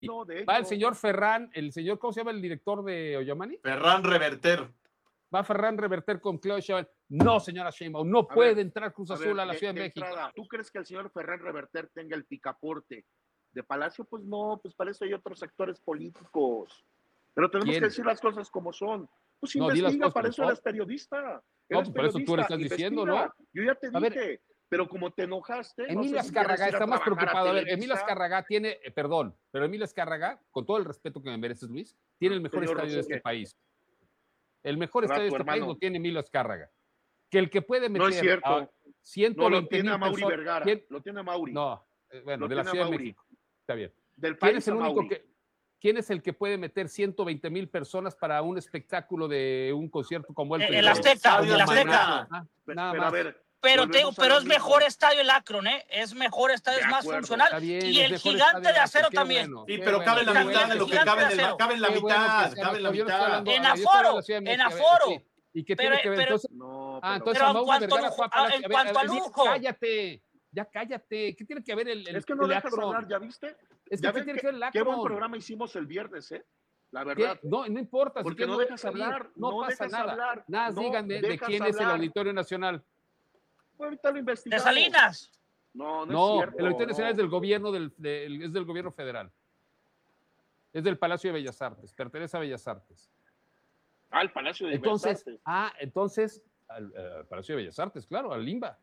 no, de Va hecho. el señor Ferran, ¿cómo se llama el director de Oyamani? Ferran Reverter. Va Ferran Reverter con Claudia Sheinbaum. No, señora Sheinbaum, no puede entrar Cruz Azul a la Ciudad de México. ¿Tú crees que el señor Ferran Reverter tenga el picaporte de Palacio? Pues no, pues para eso hay otros sectores políticos. Pero tenemos que decir las cosas como son. Pues investiga, para eso eres periodista. No, por eso tú le estás diciendo, ¿no? Yo ya te dije, pero como te enojaste... Emilio Azcárraga está más preocupado. A ver, Emilio Azcárraga tiene, perdón, pero Emilio Azcárraga, con todo el respeto que me mereces, Luis, tiene el mejor estadio de este país. El mejor estadio de este país lo tiene Emilio Azcárraga. Que el que puede meter... No es cierto. 120,000 no, lo tiene a Mauri Vergara. Lo tiene a Mauri. No, bueno, de la Ciudad de México. Está bien. Del país a Mauri. ¿Quién es el que puede meter 120,000 personas para un espectáculo de un concierto como el Azteca? El Azteca. Nada más. Pero es mejor estadio el Akron, ¿eh? Es mejor estadio, es más funcional. Bien, y el gigante de acero también. Sí, pero cabe en la mitad de lo que cabe en la mitad. Cabe en la mitad. En aforo. ¿Y qué tiene que ver? Entonces, pero en cuanto a lujo. Cállate. Ya cállate. ¿Qué tiene que ver el Es que no dejas hablar, ¿ya viste? Es que ¿qué tiene que ver el Akron? Qué buen programa hicimos el viernes, ¿eh? La verdad. No importa. Porque no dejas hablar. No pasa nada. Nada, díganme de quién es el Auditorio Nacional. Ahorita lo investigamos. ¿De Salinas? No, es cierto. El Auditorio Nacional es del gobierno es del gobierno federal. Es del Palacio de Bellas Artes. Pertenece a Bellas Artes. El Palacio de Bellas Artes. Entonces, al Palacio de Bellas Artes, claro, al Limba.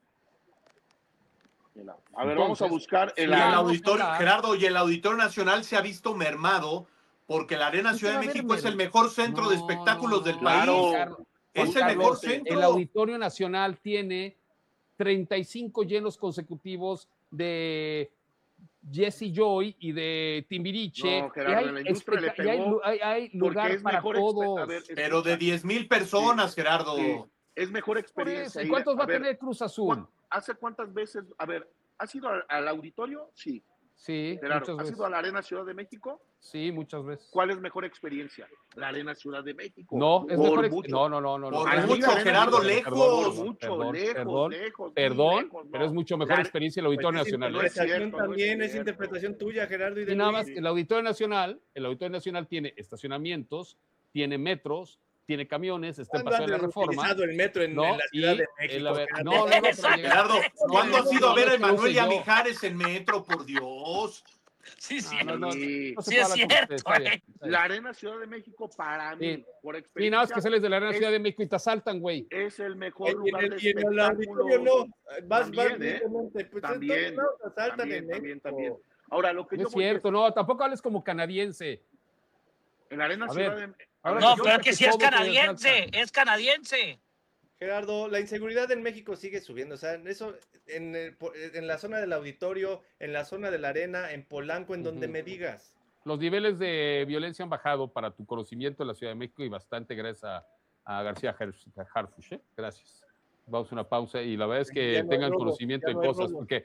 A ver, vamos a buscar el auditorio, Gerardo, y el Auditorio Nacional se ha visto mermado porque la Arena Ciudad de México es el mejor centro de espectáculos del país. Es el mejor centro. El Auditorio Nacional tiene 35 llenos consecutivos de Jesse Joy y de Timbiriche. No, Gerardo, la industria le pegó hay lugar para todos. Pero de 10,000 personas, Gerardo. Sí. Es mejor experiencia. ¿Y cuántos va a tener Cruz Azul? ¿Hace cuántas veces? A ver, ¿has ido al auditorio? Sí. Sí, Gerardo, ¿has ido a la Arena Ciudad de México? Sí, muchas veces. ¿Cuál es mejor experiencia? La Arena Ciudad de México. No, es mejor No. Por mucho, Gerardo, lejos. Lejos. Perdón, pero es mucho mejor experiencia el Auditorio Nacional. También es interpretación tuya, Gerardo. Y nada más, el Auditorio Nacional tiene estacionamientos, tiene metros, tiene camiones, está en Paseo de la Reforma. El metro en la Ciudad de México. Gerardo, ¿cuándo has ido a ver a Emanuel y a Mijares en metro, por Dios? Sí, sí, sí es cierto. La Arena Ciudad de México, para mí, por experiencia. Y nada más que sales de la Arena Ciudad de México y te asaltan, güey. Es el mejor lugar de espectáculo. En el auditorio no. También. Ahora, lo que no es cierto, no, tampoco hables como canadiense. En la Arena Ciudad de México. No, pero que sí es canadiense. Gerardo, la inseguridad en México sigue subiendo, o sea, eso en la zona del auditorio, en la zona de la arena, en Polanco, en donde me digas. Los niveles de violencia han bajado para tu conocimiento en la Ciudad de México y bastante gracias a García Harfuch, ¿eh? Gracias. Vamos a una pausa y la verdad es que tengan conocimiento de cosas, porque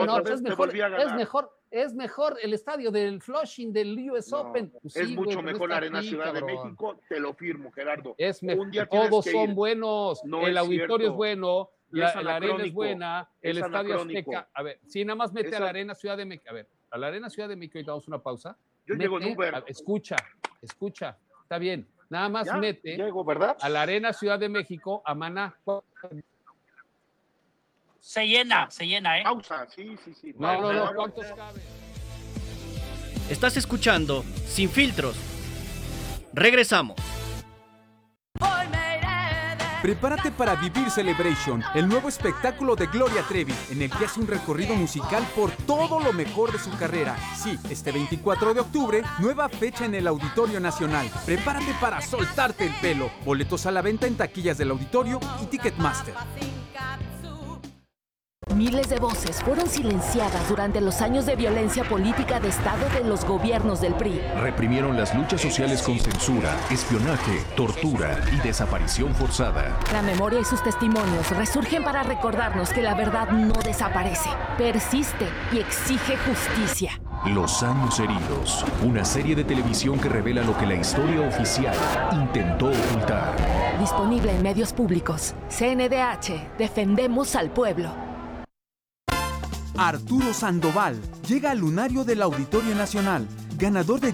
es mejor el estadio del Flushing del US Open. Pues es mucho mejor la Arena Ciudad de México, te lo firmo, Gerardo. Es mejor, todos son buenos, el auditorio es bueno, la arena es buena, el estadio Azteca. A ver, si nada más mete a la Arena Ciudad de México, a ver, a la Arena Ciudad de México, y damos una pausa. Yo llego en Uber. Escucha, está bien, nada más mete ¿verdad? a la Arena Ciudad de México, a Maná. Se llena, ¿eh? Pausa, sí. No, ¿cuántos caben? Estás escuchando Sin Filtros. Regresamos. Prepárate para vivir Celebration, el nuevo espectáculo de Gloria Trevi, en el que hace un recorrido musical por todo lo mejor de su carrera. Sí, este 24 de octubre, nueva fecha en el Auditorio Nacional. Prepárate para soltarte el pelo. Boletos a la venta en taquillas del auditorio y Ticketmaster. Miles de voces fueron silenciadas durante los años de violencia política de Estado de los gobiernos del PRI. Reprimieron las luchas sociales con censura, espionaje, tortura y desaparición forzada. La memoria y sus testimonios resurgen para recordarnos que la verdad no desaparece, persiste y exige justicia. Los años heridos, una serie de televisión que revela lo que la historia oficial intentó ocultar. Disponible en medios públicos. CNDH, defendemos al pueblo. Arturo Sandoval llega al lunario del Auditorio Nacional. ganador de